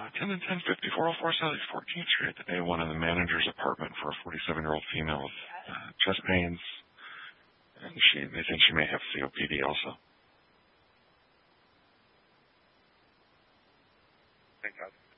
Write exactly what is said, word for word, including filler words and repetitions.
Uh, ten and ten fifty, four oh four Southeast fourteenth Street, the day one in the manager's apartment for a forty-seven-year-old female with uh, chest pains, and she they think she may have C O P D also. Thank God.